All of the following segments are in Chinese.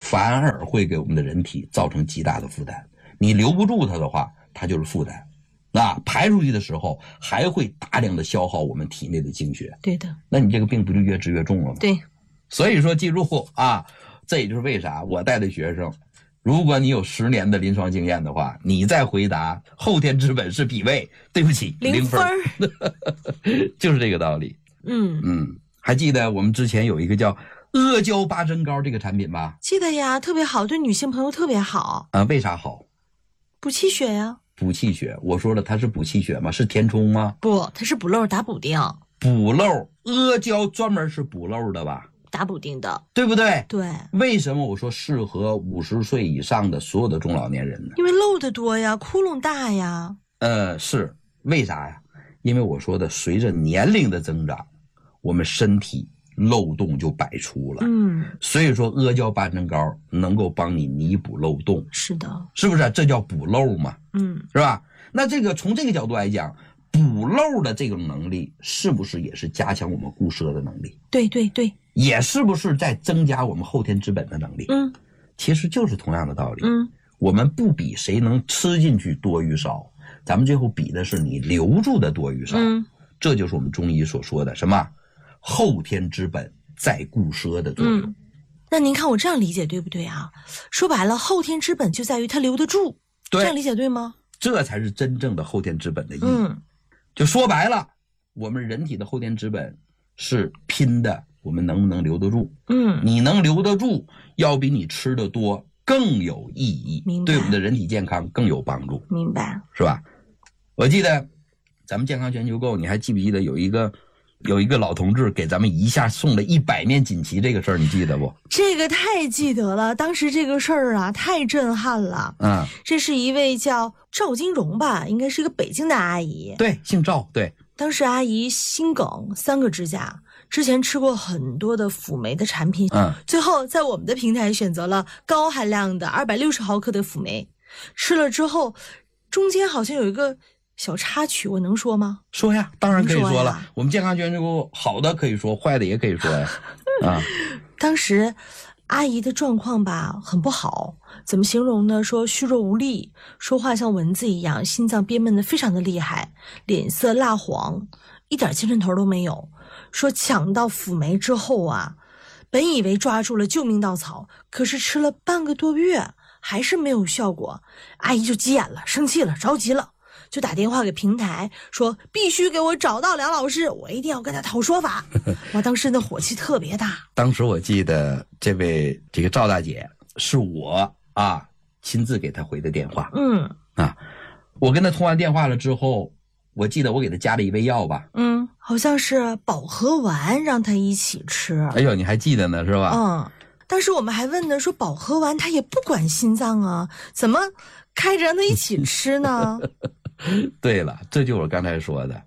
反而会给我们的人体造成极大的负担。你留不住它的话，它就是负担。排出去的时候还会大量的消耗我们体内的精血。 对的。 那你这个病不就越治越重了吗？ 对。 所以说记住这也就是为啥我带的学生，如果你有10年的临床经验的话，你再回答后天之本是脾胃，对不起，0分就是这个道理。还记得我们之前有一个叫阿胶八珍膏这个产品吧？ 记得呀，特别好，对女性朋友特别好。 为啥好？ 补气血呀。 补气血，我说了它是补气血吗？是填充吗？ 不，它是补漏打补丁。 补漏，阿胶专门是补漏的吧？ 打补丁的， 对不对？ 对。 为什么我说适合50岁以上的所有的中老年人呢？ 因为漏的多呀，窟窿大呀。 是为啥呀？因为我说的随着年龄的增长，我们身体漏洞就百出了。所以说阿胶八珍膏能够帮你弥补漏洞。 是的。 是不是？这叫补漏嘛。是吧？那这个从这个角度来讲，补漏的这种能力是不是也是加强我们固摄的能力？ 对对对。 也是不是在增加我们后天之本的能力？其实就是同样的道理。我们不比谁能吃进去多与少，咱们最后比的是你留住的多与少。这就是我们中医所说的什么后天之本在固摄的作用。 那您看我这样理解对不对啊？说白了，后天之本就在于它留得住。 对， 这样理解对吗？ 这才是真正的后天之本的意义。就说白了，我们人体的后天之本是拼的我们能不能留得住。你能留得住，要比你吃的多更有意义，对我们的人体健康更有帮助。 明白。 是吧？我记得咱们健康全球购，你还记不记得有一个老同志给咱们一下送了100面锦旗这个事儿，你记得不？ 这个太记得了，当时这个事儿啊太震撼了。这是一位叫赵金荣吧，应该是一个北京的阿姨。 对，姓赵。对， 当时阿姨心梗3个支架，之前吃过很多的辅酶的产品，最后在我们的平台选择了高含量的260毫克的辅酶，吃了之后中间好像有一个小插曲，我能说吗？ 说呀，当然可以说了。我们健康全球购好的可以说，坏的也可以说呀。 当时阿姨的状况吧很不好，怎么形容呢？说虚弱无力，说话像蚊子一样，心脏憋闷得非常的厉害，脸色蜡黄，一点精神头都没有。说抢到辅酶之后啊，本以为抓住了救命稻草，可是吃了半个多月还是没有效果。阿姨就急眼了，生气了，着急了，就打电话给平台说必须给我找到梁老师，我一定要跟他讨说法。我当时的火气特别大。当时我记得这个赵大姐是我亲自给她回的电话。我跟她通完电话了之后，我记得我给她加了一味药吧。 好像是保和丸，让她一起吃。 哎呦，你还记得呢是吧？ 当时我们还问呢，说保和丸它也不管心脏啊，怎么开着让它一起吃呢？ 对了，这就是我刚才说的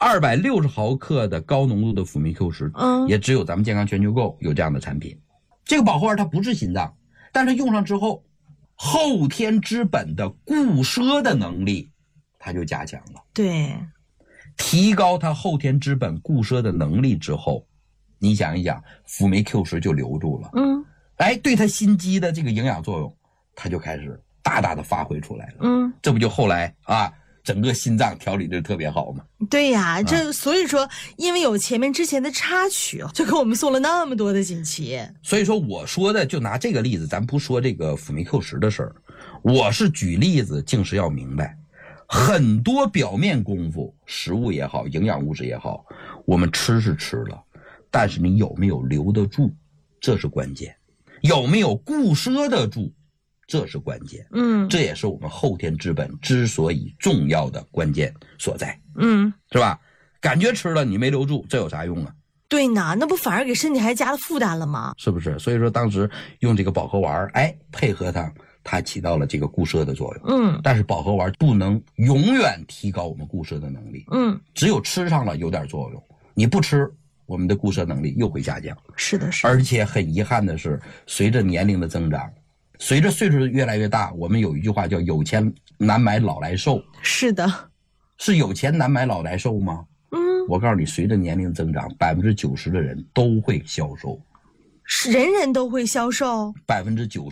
260毫克的高浓度的辅酶 Q10，也只有咱们健康全球购有这样的产品。这个保和丸它不治心脏，但是用上之后，后天之本的固摄的能力它就加强了。 对， 提高它后天之本固摄的能力之后，你想一想，辅酶 Q10就留住了。对它心肌的这个营养作用，它就开始大大的发挥出来了。这不就后来整个心脏调理的特别好吗？ 对呀，所以说因为有之前的插曲，就给我们送了那么多的锦旗。 所以说我说的就拿这个例子，咱不说这个辅酶 Q10的事儿，我是举例子，竟是要明白很多表面功夫，食物也好，营养物质也好，我们吃是吃了，但是你有没有留得住，这是关键。有没有固摄得住，这是关键。这也是我们后天之本之所以重要的关键所在。是吧？感觉吃了你没留住，这有啥用啊？ 对呢，那不反而给身体还加了负担了吗？ 是不是？所以说当时用这个保和丸，配合它起到了这个固摄的作用。但是保和丸不能永远提高我们固摄的能力。只有吃上了有点作用，你不吃，我们的固摄能力又会下降。 是的，是的。 而且很遗憾的是，随着年龄的增长，随着岁数越来越大，我们有一句话叫有钱难买老来瘦。 是的。 是有钱难买老来瘦吗？我告诉你，随着年龄增长，90%的人都会消瘦。 是人人都会消瘦？90%